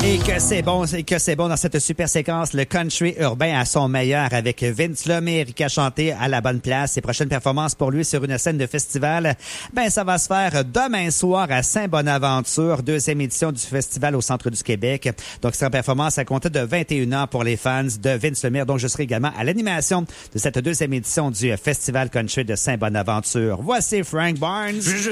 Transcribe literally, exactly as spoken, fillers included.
Et que c'est bon, et que c'est bon dans cette super séquence, le country urbain à son meilleur avec Vince Lemay, Erika Chanté à la bonne place. Ses prochaines performances pour lui sur une scène de festival, ben ça va se faire demain soir à Saint-Bonaventure, deuxième édition du festival au centre du Québec. Donc c'est une performance à compter de vingt et une heures pour les fans de Vince Lemay. Donc je serai également à l'animation de cette deuxième édition du festival country de Saint-Bonaventure. Voici Frank Barnes. Je